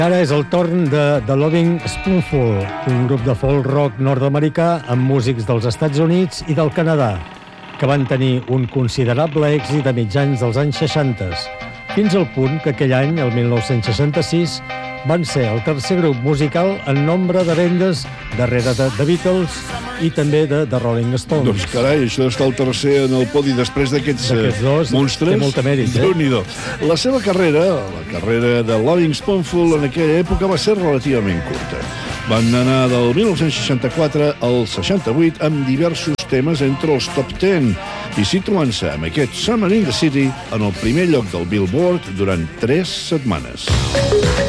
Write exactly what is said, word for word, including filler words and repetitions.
Ara és el torn de The Loving Spoonful, un grup de folk rock nord-americà amb músics dels Estats Units i del Canadà, que van tenir un considerable èxit a mitjans dels anys seixanta, fins al punt que aquell any, el mil nou-cents seixanta-sis, van ser el tercer grup musical en nombre de vendes darrere de The Beatles i també de The Rolling Stones. Doncs carai, això d'estar el tercer en el podi després d'aquests dos monstres, té molta mèrit, eh? Déu-n'hi-do. La seva carrera, la carrera de Loving Spoonful en aquella època va ser relativament curta. Van anar del mil nou-cents seixanta-quatre al seixanta-vuit amb diversos temes entre els top deu i situant-se amb aquest Summer in the City en el primer lloc del Billboard durant tres setmanes.